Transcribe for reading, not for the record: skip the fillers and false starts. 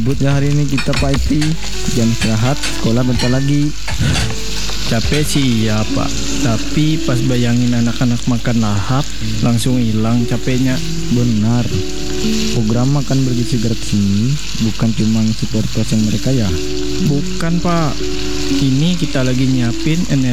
Gabut ya hari ini kita Pak Iti. Jam istirahat, sekolah bentar lagi. Capek sih ya Pak, tapi pas bayangin anak-anak makan lahap, langsung hilang capeknya. Benar. Program makan bergizi gratis ini bukan cuma ngisi perut kosong mereka ya. Bukan Pak, ini kita lagi nyiapin energi